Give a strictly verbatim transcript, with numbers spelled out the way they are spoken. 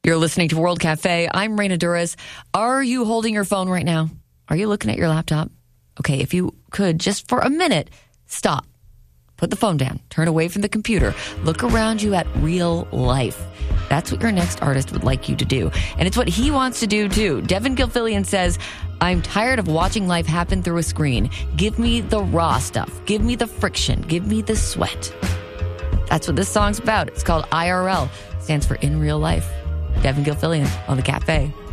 You're listening to World Cafe. I'm Reina Duras. Are you holding your phone right now? Are you looking at your laptop? Okay, if you could, just for a minute, stop. Put the phone down. Turn away from the computer. Look around you at real life. That's what your next artist would like you to do. And it's what he wants to do, too. Devin Gilfillian says, I'm tired of watching life happen through a screen. Give me the raw stuff. Give me the friction. Give me the sweat. That's what this song's about. It's called I R L. Stands for In Real Life. Devin Gilfillian on The Cafe.